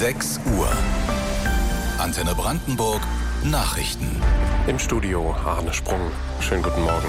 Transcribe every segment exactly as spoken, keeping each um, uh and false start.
sechs Uhr. Antenne Brandenburg Nachrichten. Im Studio Arne Sprung. Schönen guten Morgen.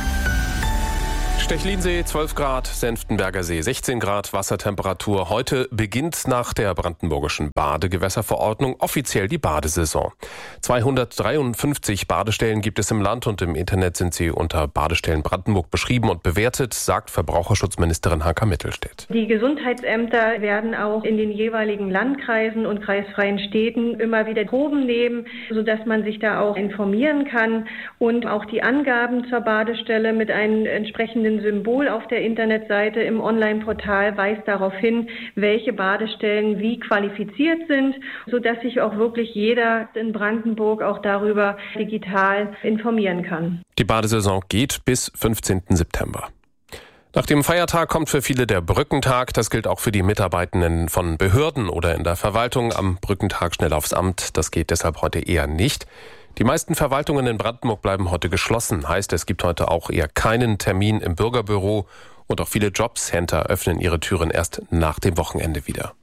Stechlinsee zwölf Grad, Senftenberger See sechzehn Grad Wassertemperatur. Heute beginnt nach der brandenburgischen Badegewässerverordnung offiziell die Badesaison. zweihundertdreiundfünfzig Badestellen gibt es im Land und im Internet sind sie unter Badestellen Brandenburg beschrieben und bewertet, sagt Verbraucherschutzministerin Hanka Mittelstädt. Die Gesundheitsämter werden auch in den jeweiligen Landkreisen und kreisfreien Städten immer wieder Proben nehmen, sodass man sich da auch informieren kann und auch die Angaben zur Badestelle mit einem entsprechenden Symbol auf der Internetseite im Online-Portal weist darauf hin, welche Badestellen wie qualifiziert sind, sodass sich auch wirklich jeder in Brandenburg auch darüber digital informieren kann. Die Badesaison geht bis fünfzehnten September. Nach dem Feiertag kommt für viele der Brückentag. Das gilt auch für die Mitarbeitenden von Behörden oder in der Verwaltung. Am Brückentag schnell aufs Amt. Das geht deshalb heute eher nicht. Die meisten Verwaltungen in Brandenburg bleiben heute geschlossen. Heißt, es gibt heute auch eher keinen Termin im Bürgerbüro. Und auch viele Jobcenter öffnen ihre Türen erst nach dem Wochenende wieder.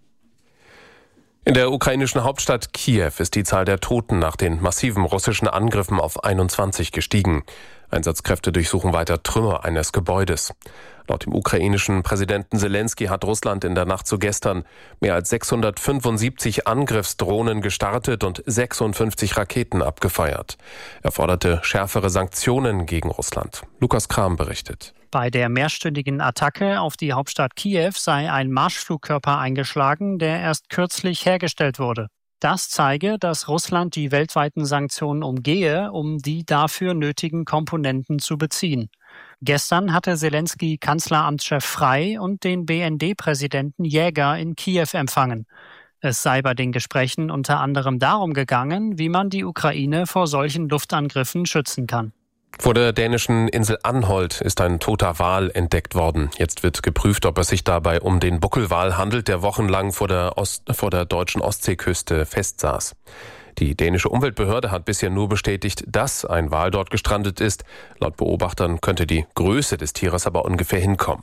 In der ukrainischen Hauptstadt Kiew ist die Zahl der Toten nach den massiven russischen Angriffen auf einundzwanzig gestiegen. Einsatzkräfte durchsuchen weiter Trümmer eines Gebäudes. Laut dem ukrainischen Präsidenten Selenskyj hat Russland in der Nacht zu gestern mehr als sechshundertfünfundsiebzig Angriffsdrohnen gestartet und sechsundfünfzig Raketen abgefeuert. Er forderte schärfere Sanktionen gegen Russland. Lukas Kram berichtet. Bei der mehrstündigen Attacke auf die Hauptstadt Kiew sei ein Marschflugkörper eingeschlagen, der erst kürzlich hergestellt wurde. Das zeige, dass Russland die weltweiten Sanktionen umgehe, um die dafür nötigen Komponenten zu beziehen. Gestern hatte Selenskyj Kanzleramtschef Frey und den B N D-Präsidenten Jäger in Kiew empfangen. Es sei bei den Gesprächen unter anderem darum gegangen, wie man die Ukraine vor solchen Luftangriffen schützen kann. Vor der dänischen Insel Anholt ist ein toter Wal entdeckt worden. Jetzt wird geprüft, ob es sich dabei um den Buckelwal handelt, der wochenlang vor der, Ost, vor der deutschen Ostseeküste festsaß. Die dänische Umweltbehörde hat bisher nur bestätigt, dass ein Wal dort gestrandet ist. Laut Beobachtern könnte die Größe des Tieres aber ungefähr hinkommen.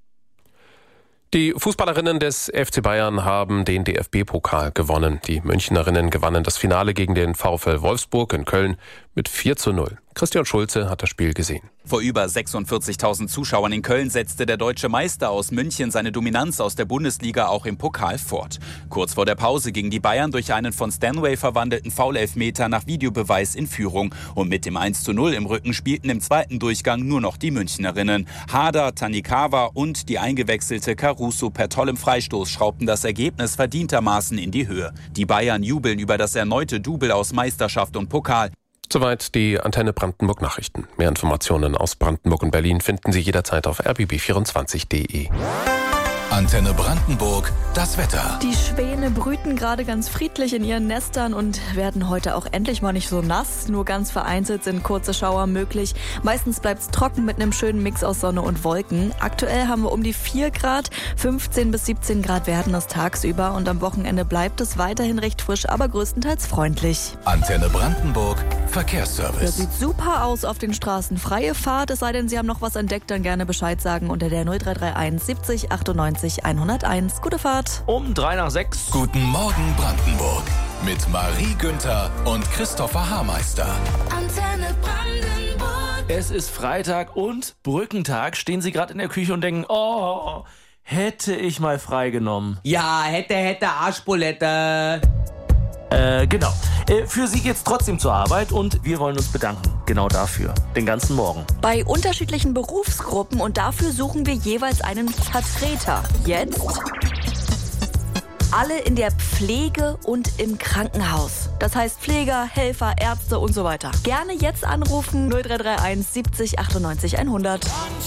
Die Fußballerinnen des F C Bayern haben den D F B-Pokal gewonnen. Die Münchnerinnen gewannen das Finale gegen den VfL Wolfsburg in Köln mit vier zu null. Christian Schulze hat das Spiel gesehen. Vor über sechsundvierzigtausend Zuschauern in Köln setzte der deutsche Meister aus München seine Dominanz aus der Bundesliga auch im Pokal fort. Kurz vor der Pause gingen die Bayern durch einen von Stanway verwandelten Foul-Elfmeter nach Videobeweis in Führung. Und mit dem eins zu null im Rücken spielten im zweiten Durchgang nur noch die Münchnerinnen. Hader, Tanikawa und die eingewechselte Caruso per tollem Freistoß schraubten das Ergebnis verdientermaßen in die Höhe. Die Bayern jubeln über das erneute Double aus Meisterschaft und Pokal. Soweit die Antenne Brandenburg Nachrichten. Mehr Informationen aus Brandenburg und Berlin finden Sie jederzeit auf r b b vierundzwanzig punkt d e. Antenne Brandenburg, das Wetter. Die Schwäne brüten gerade ganz friedlich in ihren Nestern und werden heute auch endlich mal nicht so nass. Nur ganz vereinzelt sind kurze Schauer möglich. Meistens bleibt es trocken mit einem schönen Mix aus Sonne und Wolken. Aktuell haben wir um die vier Grad, fünfzehn bis siebzehn Grad werden es tagsüber und am Wochenende bleibt es weiterhin recht frisch, aber größtenteils freundlich. Antenne Brandenburg, Das Verkehrsservice. sieht super aus auf den Straßen. Freie Fahrt, es sei denn, Sie haben noch was entdeckt, dann gerne Bescheid sagen unter der null drei drei eins siebzig achtundneunzig hunderteins. Gute Fahrt. Um drei nach sechs. Guten Morgen Brandenburg mit Marie Günther und Christopher Haarmeister. Antenne Brandenburg. Es ist Freitag und Brückentag. Stehen Sie gerade in der Küche und denken, oh, hätte ich mal freigenommen. Ja, hätte, hätte, Arschbulette. Äh, genau. Äh, für Sie geht's trotzdem zur Arbeit und wir wollen uns bedanken. Genau dafür. Den ganzen Morgen. Bei unterschiedlichen Berufsgruppen und dafür suchen wir jeweils einen Vertreter. Jetzt alle in der Pflege und im Krankenhaus. Das heißt Pfleger, Helfer, Ärzte und so weiter. Gerne jetzt anrufen null drei drei eins siebzig achtundneunzig hundert.